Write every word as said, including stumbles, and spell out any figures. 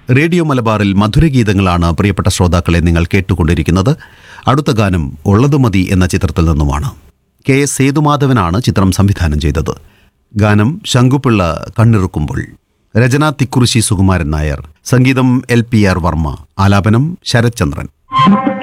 Radio മലബാറിൽ മധുരഗീതങ്ങളാണ് പ്രിയപ്പെട്ട ശ്രോതാക്കളെ നിങ്ങൾ കേട്ടുകൊണ്ടിരിക്കുന്നത്. അടുത്ത ഗാനം ഉള്ളത് മതി എന്ന ചിത്രത്തിൽ നിന്നുമാണ്. കെ എസ് സേതുമാധവനാണ് ചിത്രം സംവിധാനം ചെയ്തത്. ഗാനം ശങ്കുപിള്ള കണ്ണിറുക്കുമ്പോൾ. രചന തിക്കുറിശി സുകുമാരൻ നായർ. സംഗീതം എൽ പി ആർ വർമ്മ. ആലാപനം ശരത്ചന്ദ്രൻ.